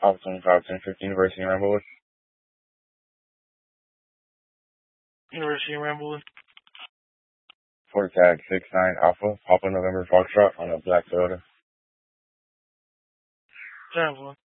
Alpha 25, 1050, University in Ramblewood. University in Ramblewood. Port tag 69 Alpha, Papa November Foxtrot on a black Toyota. Ramblewood.